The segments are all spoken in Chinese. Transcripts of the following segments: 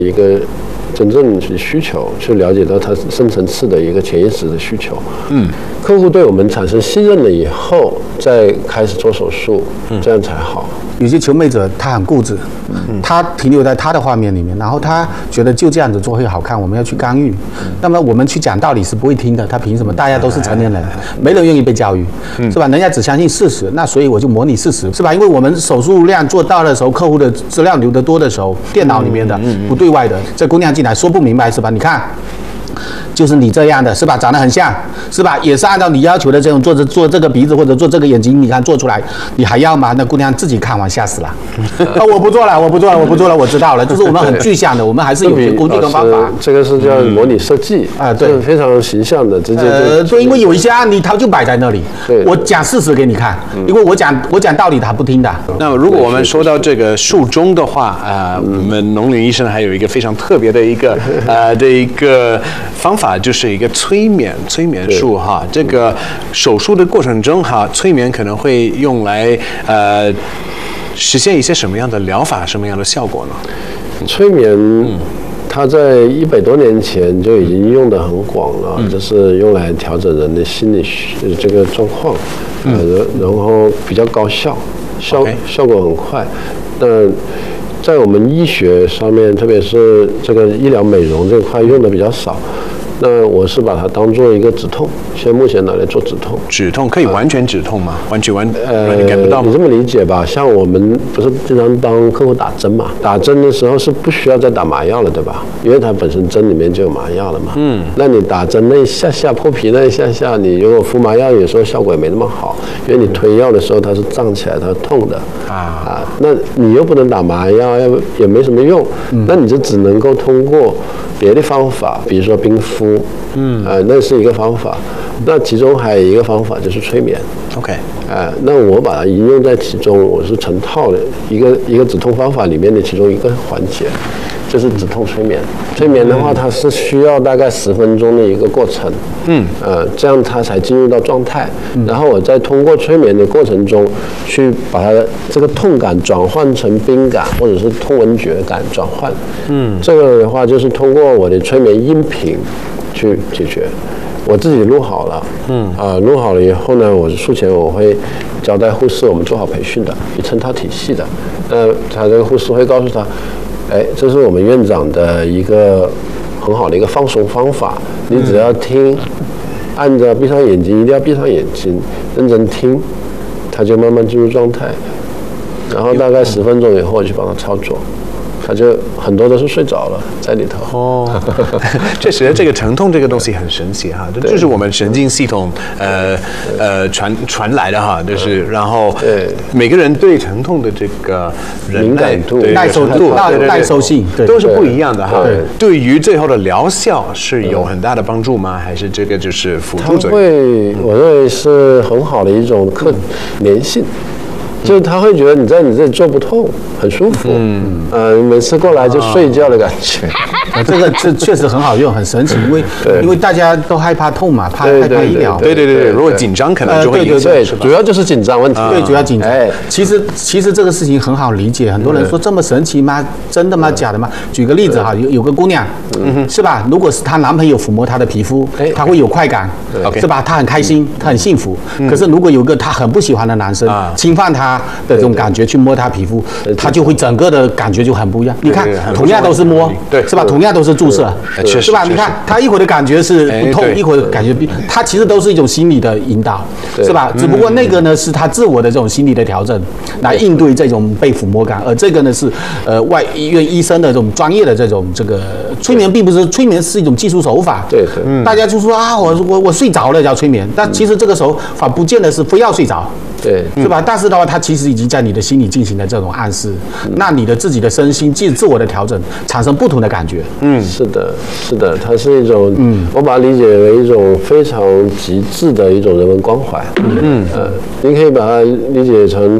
一个真正的需求，去了解到他深层次的一个潜意识的需求。客户对我们产生信任了以后，再开始做手术，这样才好。 有些求美者他很固执，他停留在他的画面里面，然后他觉得就这样子做会好看，我们要去干预。那么我们去讲道理是不会听的，他凭什么？大家都是成年人，没人愿意被教育，是吧？人家只相信事实，那所以我就模拟事实，是吧？因为我们手术量做到的时候，客户的资料留得多的时候，电脑里面的不对外的，这姑娘进来说不明白，是吧？你看。就是你这样的，是吧？长得很像，是吧？也是按照你要求的这种做这个鼻子或者做这个眼睛，你看做出来，你还要吗？那姑娘自己看完吓死了。我不做了，我知道了。就是我们很具象的，我们还是有些工具跟方法。 这个是叫模拟设计啊，对，非常形象的，直接对，因为有一些案例它就摆在那里，我讲事实给你看，因为我讲道理他不听的。 那如果我们说到这个术中的话，我们农林医生还有一个非常特别的一个方法，就是一个催眠术哈。这个手术的过程中哈，催眠可能会用来实现一些什么样的疗法，什么样的效果呢？ 催眠，它在100多年前就已经用得很广了，就是用来调整人的心理这个状况，然后比较高效，效果很快。但在我们医学上面，特别是这个医疗美容这块用的比较少。那我是把它当做一个止痛，现在目前拿来做止痛。 止痛可以完全止痛吗？完全感不到吗？ 你这么理解吧，像我们不是经常帮客户打针嘛？打针的时候是不需要再打麻药了，对吧？因为它本身针里面就有麻药了嘛。那你打针那一下下破皮那一下下，你如果敷麻药，有时候效果也没那么好，因为你推药的时候它是胀起来，它是痛的那你又不能打麻药，也没什么用。那你就只能够通过别的方法，比如说冰敷。那是一个方法。那其中还有一个方法就是催眠。 OK。 那我把它应用在其中，我是成套的一个止痛方法里面的其中一个环节，就是止痛催眠。催眠的话，它是需要大概10分钟的一个过程。这样它才进入到状态。然后我再通过催眠的过程中，去把它这个痛感转换成冰感，或者是痛闻觉感转换。这个的话就是通过我的催眠音频去解决。我自己录好了，录好了以后呢，我术前我会交代护士，我们做好培训的，有成套体系的。他这个护士会告诉他，这是我们院长的一个很好的一个放松方法，你只要听，按照闭上眼睛，一定要闭上眼睛，认真听，他就慢慢进入状态。然后大概10分钟以后，我去帮他操作。他就很多都是睡着了在里头。 确实，这个疼痛这个东西很神奇哈，这就是我们神经系统传来的哈，就是然后每个人对疼痛的这个敏感度、 耐受度、耐受性都是不一样的哈。对于最后的疗效是有很大的帮助吗？还是这个就是辅助作用？ 我认为是很好的一种粘性。就是他会觉得你在你这里做不痛，很舒服。每次过来就睡觉的感觉。 这确实很好用，很神奇，因为大家都害怕痛嘛，害怕医疗。 对，如果紧张可能就会影响。 对，主要就是紧张问题。 对，主要紧张。其实这个事情很好理解，很多人说这么神奇吗？真的吗？假的吗？举个例子哈，有个姑娘，是吧？如果是她男朋友抚摸她的皮肤，她会有快感，是吧？她很开心，她很幸福。可是如果有个她很不喜欢的男生侵犯她的这种感觉去摸她皮肤，她就会整个的感觉就很不一样。你看，同样都是摸，是吧？同样都是注射，是吧？你看，她一会儿的感觉是不痛，一会儿感觉她其实都是一种心理的引导，是吧？只不过那个呢是她自我的这种心理的调整，来应对这种被抚摸感，而这个呢是外医院医生的这种专业的这种这个催眠，并不是催眠是一种技术手法。 对， 大家就说啊，我睡着了叫催眠，但其实这个手法不见得是非要睡着。 对， 是吧？但是的话，它其实已经在你的心里进行了这种暗示，那你的自己的身心自我的调整，产生不同的感觉。 是的，它是一种，我把它理解为一种非常极致的一种人文关怀。你可以把它理解成，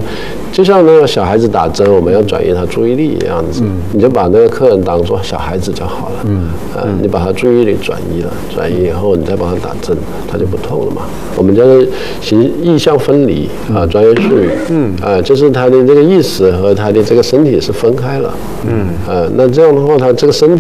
就像那个小孩子打针，我们要转移他注意力一样子，你就把那个客人当做小孩子就好了。你把他注意力转移了，转移以后你再帮他打针，他就不痛了嘛。我们叫做意象分离啊，专业术语。就是他的这个意识和他的这个身体是分开了。那这样的话，他这个身体